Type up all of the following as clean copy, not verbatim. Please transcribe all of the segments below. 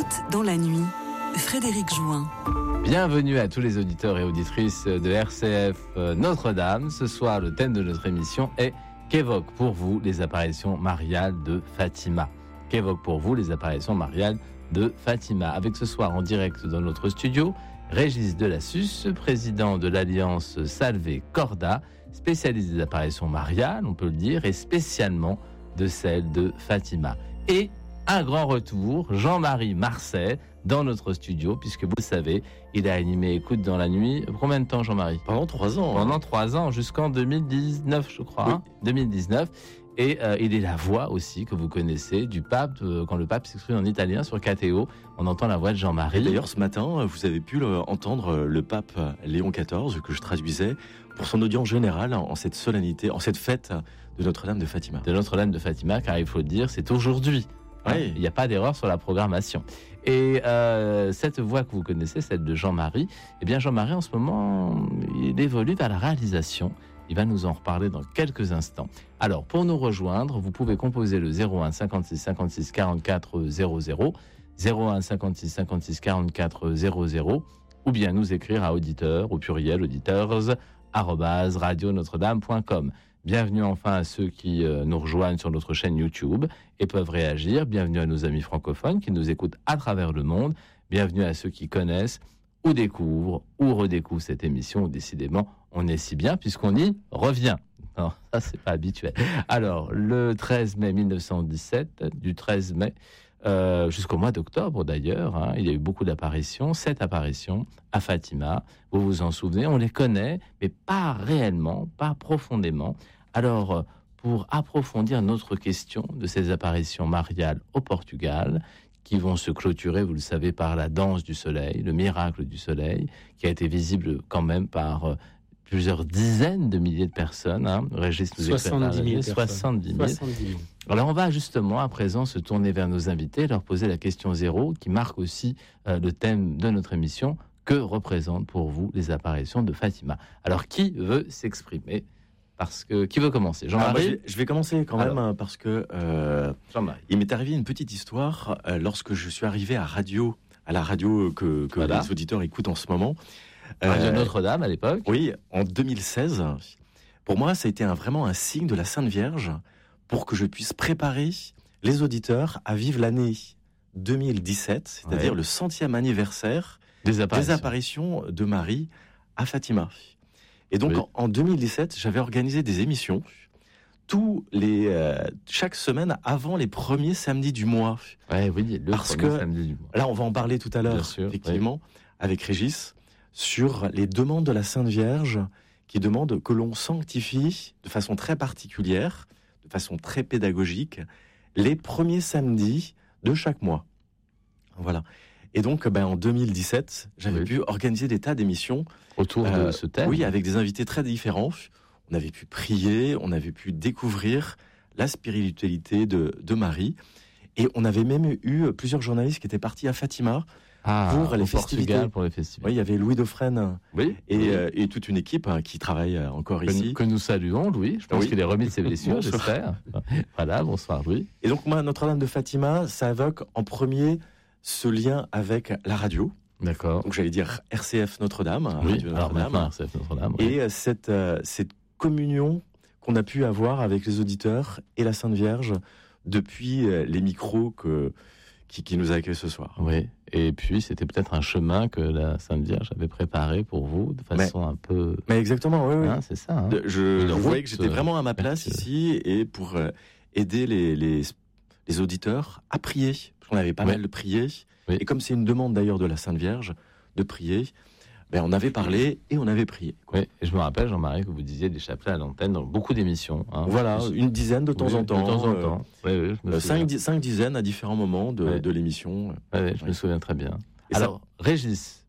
Écoute dans la nuit, Frédéric Jouin. Bienvenue à tous les auditeurs et auditrices de RCF Notre-Dame. Ce soir, le thème de notre émission est « Qu'évoquent pour vous les apparitions mariales de Fatima ?» Qu'évoquent pour vous les apparitions mariales de Fatima ? Avec ce soir en direct dans notre studio, Régis Delassus, président de l'Alliance Salvé Corda, spécialiste des apparitions mariales, on peut le dire, et spécialement de celle de Fatima. Et un grand retour, Jean-Marie Marcet, dans notre studio, puisque vous le savez, il a animé Écoute dans la nuit. Combien de temps, Jean-Marie ? Pendant 3 ans. Pendant 3 ans, jusqu'en 2019, je crois. Oui. 2019. Et il est la voix aussi que vous connaissez du pape, quand le pape s'exprime en italien sur KTO, on entend la voix de Jean-Marie. Et d'ailleurs, ce matin, vous avez pu entendre le pape Léon XIV, que je traduisais, pour son audience générale en cette solennité, en cette fête de Notre-Dame de Fatima. De Notre-Dame de Fatima, car il faut le dire, c'est aujourd'hui. Oui. Il n'y a pas d'erreur sur la programmation. Et cette voix que vous connaissez, celle de Jean-Marie, eh bien Jean-Marie, en ce moment, il évolue vers la réalisation. Il va nous en reparler dans quelques instants. Alors, pour nous rejoindre, vous pouvez composer le 01 56 56 44 00, 01 56 56 44 00, ou bien nous écrire à auditeurs, au pluriel, auditeurs@radionotre-dame.com. Bienvenue enfin à ceux qui nous rejoignent sur notre chaîne YouTube et peuvent réagir. Bienvenue à nos amis francophones qui nous écoutent à travers le monde. Bienvenue à ceux qui connaissent ou découvrent ou redécouvrent cette émission. Décidément, on est si bien puisqu'on y revient. Non, ça, c'est pas habituel. Alors, le 13 mai 1917, du 13 mai jusqu'au mois d'octobre d'ailleurs, il y a eu beaucoup d'apparitions, 7 apparitions à Fatima. Vous vous en souvenez, on les connaît, mais pas réellement, pas profondément. Alors, pour approfondir notre question de ces apparitions mariales au Portugal, qui vont se clôturer, vous le savez, par la danse du soleil, le miracle du soleil, qui a été visible quand même par plusieurs dizaines de milliers de personnes. Régis nous 70 000 70 000. Alors on va justement à présent se tourner vers nos invités, leur poser la question zéro, qui marque aussi le thème de notre émission. Que représentent pour vous les apparitions de Fatima ? Alors qui veut s'exprimer ? Parce que qui veut commencer ? Jean-Marie ? Je vais commencer quand même parce que il m'est arrivé une petite histoire lorsque je suis arrivé à la radio que voilà. Les auditeurs écoutent en ce moment. Radio Notre-Dame à l'époque. Oui, en 2016. Pour moi, ça a été vraiment un signe de la Sainte Vierge pour que je puisse préparer les auditeurs à vivre l'année 2017, c'est-à-dire le 100e anniversaire des apparitions de Marie à Fatima. Et donc, en 2017, j'avais organisé des émissions chaque semaine avant les premiers samedis du mois. Oui, parce que samedi du mois. Là, on va en parler tout à l'heure, effectivement, avec Régis, sur les demandes de la Sainte Vierge, qui demandent que l'on sanctifie de façon très particulière, de façon très pédagogique, les premiers samedis de chaque mois. Voilà. Et donc, en 2017, j'avais pu organiser des tas d'émissions autour de ce thème. Oui, avec des invités très différents. On avait pu prier, on avait pu découvrir la spiritualité de Marie. Et on avait même eu plusieurs journalistes qui étaient partis à Fatima pour les festivités. Pour les festivals. Oui, il y avait Louis Dauphren et toute une équipe qui travaille encore ici. Que nous saluons, Louis. Je pense qu'il est remis de ses blessures, j'espère. Voilà, bonsoir Louis. Et donc, moi, Notre-Dame de Fatima, ça évoque en premier ce lien avec la radio. D'accord. Donc j'allais dire RCF Notre-Dame. Oui, alors maintenant RCF Notre-Dame. Et cette communion qu'on a pu avoir avec les auditeurs et la Sainte Vierge depuis les micros qui nous accueillent ce soir. Oui, et puis c'était peut-être un chemin que la Sainte Vierge avait préparé pour vous de façon un peu... Mais exactement, oui. C'est ça. Je voyais que j'étais vraiment à ma place ici et pour aider les auditeurs à prier. Parce qu'on avait pas mal de prier. Oui. Et comme c'est une demande d'ailleurs de la Sainte Vierge de prier, on avait parlé et on avait prié. Oui, et je me rappelle, Jean-Marie, que vous disiez des chapelets à l'antenne dans beaucoup d'émissions. Voilà, une dizaine de temps en temps. De temps en temps. Oui, 5 dizaines à différents moments de l'émission. Oui, je me souviens très bien. Alors, Régis.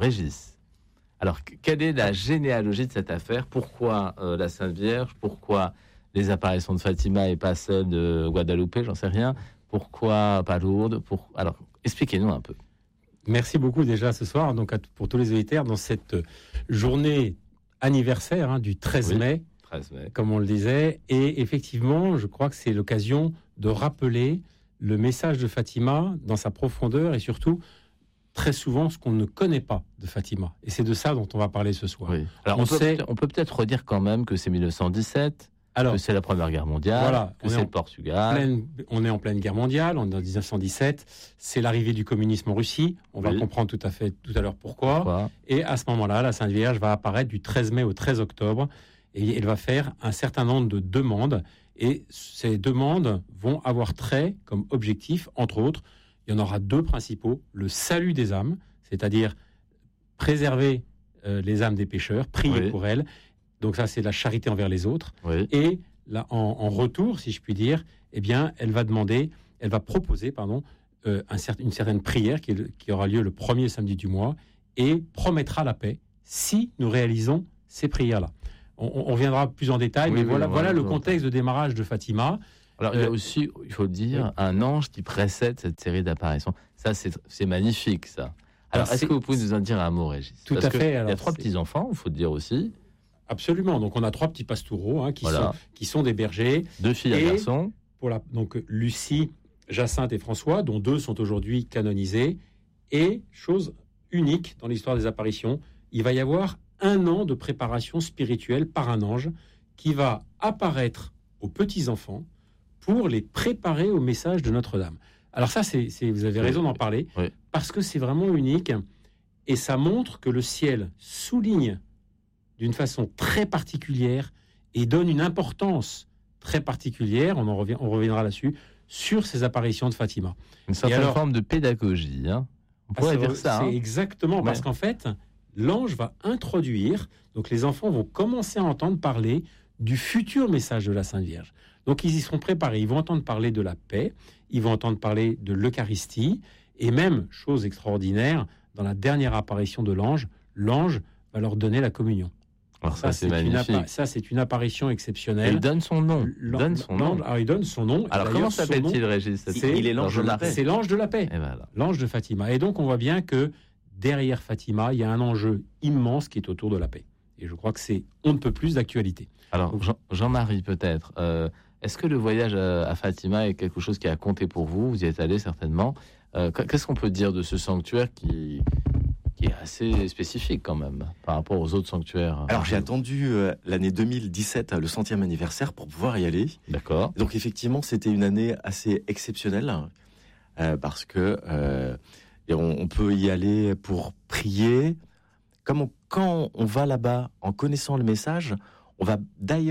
Alors, quelle est la généalogie de cette affaire ? Pourquoi la Sainte Vierge ? Pourquoi les apparitions de Fatima et pas celles de Guadeloupe ? J'en sais rien. Pourquoi pas Lourdes ? Alors, expliquez-nous un peu. Merci beaucoup déjà ce soir, donc pour tous les auditeurs, dans cette journée anniversaire du 13 mai, comme on le disait. Et effectivement, je crois que c'est l'occasion de rappeler le message de Fatima dans sa profondeur et surtout, très souvent, ce qu'on ne connaît pas de Fatima. Et c'est de ça dont on va parler ce soir. Oui. Alors, on peut peut-être redire quand même que c'est 1917, que c'est la Première Guerre mondiale, que c'est le Portugal. On est en pleine guerre mondiale, on est en 1917, c'est l'arrivée du communisme en Russie, on va comprendre tout à l'heure pourquoi. Et à ce moment-là, la Sainte Vierge va apparaître du 13 mai au 13 octobre, et elle va faire un certain nombre de demandes, et ces demandes vont avoir trait comme objectif, entre autres, il y en aura 2 principaux, le salut des âmes, c'est-à-dire préserver les âmes des pécheurs, prier pour elles. Donc ça, c'est la charité envers les autres. Oui. Et là, en retour, si je puis dire, eh bien, elle va proposer, une certaine prière qui aura lieu le premier samedi du mois et promettra la paix si nous réalisons ces prières-là. On reviendra plus en détail, mais voilà le contexte de démarrage de Fatima. Alors, il y a aussi, il faut le dire, un ange qui précède cette série d'apparitions. Ça, c'est magnifique, ça. Alors, est-ce que vous pouvez nous en dire un mot, Régis ? Tout à fait. Il y a 3 petits-enfants, il faut le dire aussi. Absolument. Donc, on a 3 petits pastoureaux qui sont des bergers. 2 filles et un garçon. Donc, Lucie, Jacinthe et François, dont 2 sont aujourd'hui canonisés. Et, chose unique dans l'histoire des apparitions, il va y avoir 1 an de préparation spirituelle par un ange qui va apparaître aux petits-enfants pour les préparer au message de Notre-Dame. Alors ça, vous avez raison d'en parler, parce que c'est vraiment unique, et ça montre que le ciel souligne d'une façon très particulière et donne une importance très particulière, on reviendra là-dessus, sur ces apparitions de Fatima. Une certaine forme de pédagogie, hein. On pourrait dire ça. C'est exactement, parce qu'en fait, l'ange va introduire, donc les enfants vont commencer à entendre parler du futur message de la Sainte Vierge. Donc ils y seront préparés, ils vont entendre parler de la paix, ils vont entendre parler de l'Eucharistie, et même, chose extraordinaire, dans la dernière apparition de l'ange va leur donner la communion. Alors ça, c'est magnifique. Ça, c'est une apparition exceptionnelle. Et il donne son nom. Il donne son nom. Alors comment s'appelle-t-il, Régis ? Il est l'ange de la paix. C'est l'ange de la paix. Voilà. L'ange de Fatima. Et donc on voit bien que derrière Fatima, il y a un enjeu immense qui est autour de la paix. Et je crois que on ne peut plus d'actualité. Alors Jean-Marie, peut-être. Est-ce que le voyage à Fatima est quelque chose qui a compté pour vous ? Vous y êtes allé certainement. Qu'est-ce qu'on peut dire de ce sanctuaire qui est assez spécifique quand même par rapport aux autres sanctuaires ? Alors j'ai attendu l'année 2017, le 100e anniversaire, pour pouvoir y aller. D'accord. Donc effectivement, c'était une année assez exceptionnelle parce que on peut y aller pour prier. Quand on va là-bas en connaissant le message, on va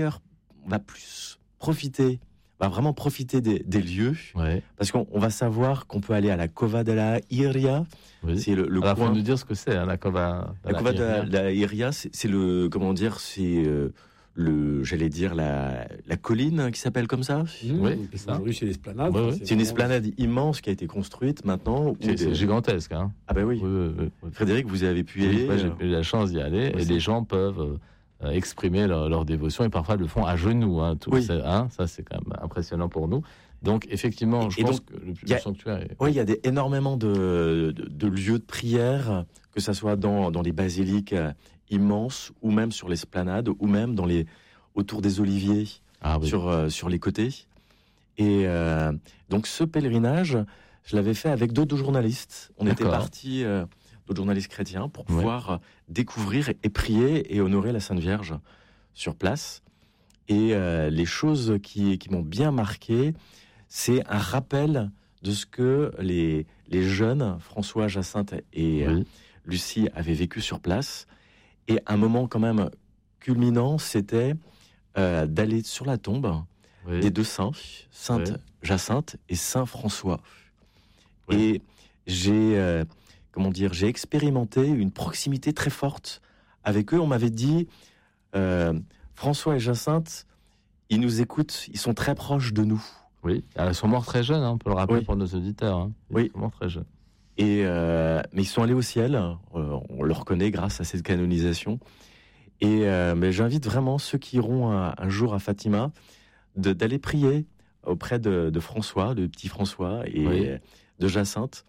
plus profiter, va vraiment profiter des lieux, parce qu'on va savoir qu'on peut aller à la Cova de la Iria. Oui. C'est le coin. Il faut nous dire ce que c'est, la Cova de la Iria. C'est le, comment dire, c'est j'allais dire la colline qui s'appelle comme ça. Oui, c'est ça. Aujourd'hui, c'est l'esplanade. C'est une esplanade immense qui a été construite maintenant. C'est gigantesque, hein. Ah ben oui. Frédéric, vous avez pu y aller. Moi, j'ai eu la chance d'y aller, et les gens peuvent exprimer leur dévotion, et parfois le font à genoux. Ça, c'est quand même impressionnant pour nous. Donc, effectivement, je pense que le sanctuaire est... Oui, il y a énormément de lieux de prière, que ça soit dans les basiliques immenses, ou même sur l'esplanade, ou même autour des oliviers, sur les côtés. Et donc, ce pèlerinage, je l'avais fait avec d'autres journalistes. On était partis... d'autres journalistes chrétiens, pour pouvoir découvrir et prier et honorer la Sainte Vierge sur place. Et les choses qui m'ont bien marqué, c'est un rappel de ce que les jeunes, François, Jacinthe et Lucie, avaient vécu sur place. Et un moment quand même culminant, c'était d'aller sur la tombe des 2 saints, Sainte Jacinthe et Saint François. Et j'ai expérimenté une proximité très forte avec eux. On m'avait dit, François et Jacinthe, ils nous écoutent, ils sont très proches de nous. Oui, ils sont morts très jeunes, on peut le rappeler pour nos auditeurs. Ils sont morts très jeunes. Mais ils sont allés au ciel, on le reconnaît grâce à cette canonisation. Mais j'invite vraiment ceux qui iront un jour à Fatima d'aller prier auprès de François, de petit François, et de Jacinthe,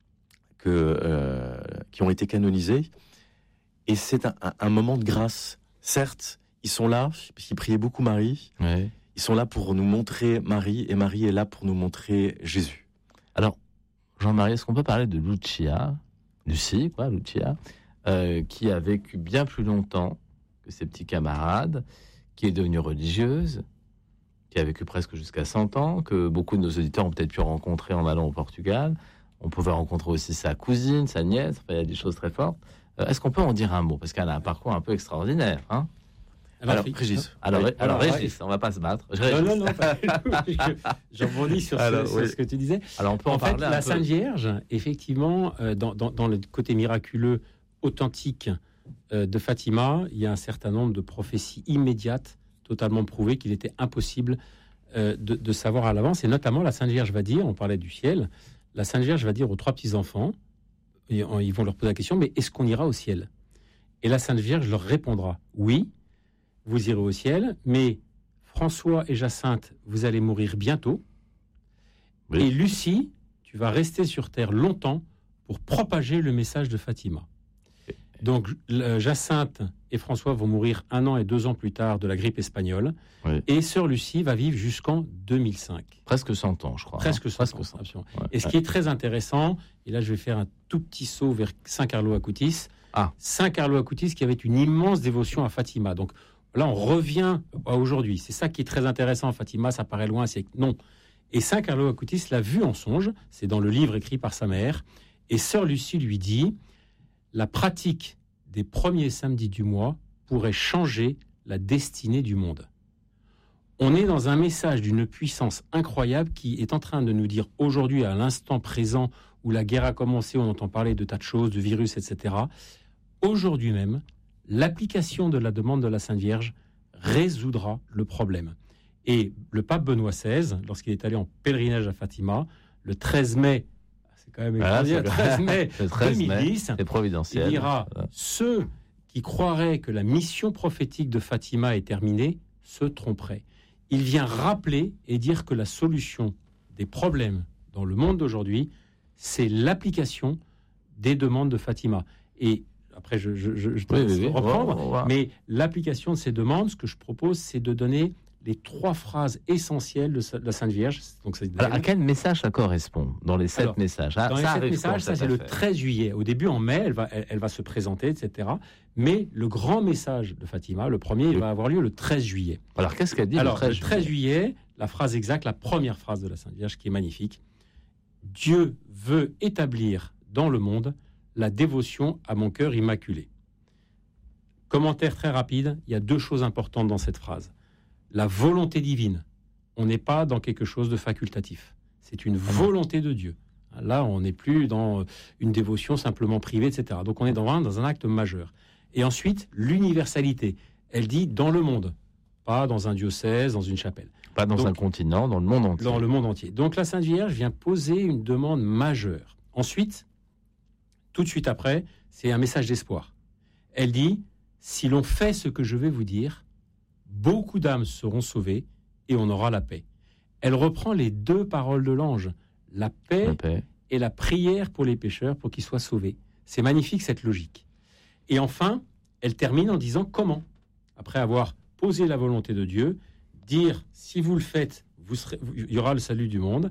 qui ont été canonisés. Et c'est un moment de grâce. Certes, ils sont là, parce qu'ils priaient beaucoup Marie. Ils sont là pour nous montrer Marie, et Marie est là pour nous montrer Jésus. Alors, Jean-Marie, est-ce qu'on peut parler de Lucia, qui a vécu bien plus longtemps que ses petits camarades, qui est devenue religieuse, qui a vécu presque jusqu'à 100 ans, que beaucoup de nos auditeurs ont peut-être pu rencontrer en allant au Portugal. On pouvait rencontrer aussi sa cousine, sa nièce, enfin, il y a des choses très fortes. Est-ce qu'on peut en dire un mot? Parce qu'elle a un parcours un peu extraordinaire. Hein? Alors, Régis. Alors, Régis, on ne va pas se battre. Non, pas du tout. Je rebondis sur ce que tu disais. Alors, on peut en parler fait, la Sainte Vierge, effectivement, dans le côté miraculeux, authentique de Fatima, il y a un certain nombre de prophéties immédiates, totalement prouvées qu'il était impossible de savoir à l'avance. Et notamment, la Sainte Vierge va dire, on parlait du ciel, la Sainte Vierge va dire aux 3 petits-enfants, ils vont leur poser la question, mais est-ce qu'on ira au ciel? Et la Sainte Vierge leur répondra, oui, vous irez au ciel, mais François et Jacinthe, vous allez mourir bientôt. Oui. Et Lucie, tu vas rester sur Terre longtemps pour propager le message de Fatima. Donc, Jacinthe et François vont mourir 1 an et 2 ans plus tard de la grippe espagnole. Oui. Et sœur Lucie va vivre jusqu'en 2005. Presque 100 ans, je crois. Presque 100 ans, absolument. Ouais. Et ce qui est très intéressant, et là je vais faire un tout petit saut vers Saint Carlo Acutis. Saint Carlo Acutis qui avait une immense dévotion à Fatima. Donc là, on revient à aujourd'hui. C'est ça qui est très intéressant. Fatima, ça paraît loin, c'est non. Et Saint Carlo Acutis l'a vu en songe. C'est dans le livre écrit par sa mère. Et sœur Lucie lui dit... La pratique des premiers samedis du mois pourrait changer la destinée du monde. On est dans un message d'une puissance incroyable qui est en train de nous dire aujourd'hui, à l'instant présent où la guerre a commencé, on entend parler de tas de choses, de virus, etc. Aujourd'hui même, l'application de la demande de la Sainte Vierge résoudra le problème. Et le pape Benoît XVI, lorsqu'il est allé en pèlerinage à Fatima, le 13 mai, quand même 13 mai 2010, c'est providentiel. Il dira ceux qui croiraient que la mission prophétique de Fatima est terminée se tromperaient. Il vient rappeler et dire que la solution des problèmes dans le monde d'aujourd'hui, c'est l'application des demandes de Fatima. Et après, je te laisse reprendre, mais l'application de ces demandes, ce que je propose, c'est de donner les 3 phrases essentielles de la Sainte Vierge. Donc, alors, à quel message ça correspond dans les 7 messages? Dans les 7 messages, ça c'est le 13 juillet. Au début, en mai, elle va se présenter, etc. Mais le grand message de Fatima, le premier, il va avoir lieu le 13 juillet. Alors, qu'est-ce qu'elle dit le 13 juillet, la phrase exacte, la première phrase de la Sainte Vierge, qui est magnifique. Dieu veut établir dans le monde la dévotion à mon cœur immaculé. Commentaire très rapide, il y a 2 choses importantes dans cette phrase. La volonté divine. On n'est pas dans quelque chose de facultatif. C'est une volonté de Dieu. Là, on n'est plus dans une dévotion simplement privée, etc. Donc, on est dans un acte majeur. Et ensuite, l'universalité. Elle dit dans le monde, pas dans un diocèse, dans une chapelle. Pas dans un continent, dans le monde entier. Dans le monde entier. Donc, la Sainte Vierge vient poser une demande majeure. Ensuite, tout de suite après, c'est un message d'espoir. Elle dit, si l'on fait ce que je vais vous dire, beaucoup d'âmes seront sauvées et on aura la paix. Elle reprend les 2 paroles de l'ange, la paix et la prière pour les pécheurs pour qu'ils soient sauvés. C'est magnifique cette logique. Et enfin, elle termine en disant comment. Après avoir posé la volonté de Dieu, dire si vous le faites, il y aura le salut du monde.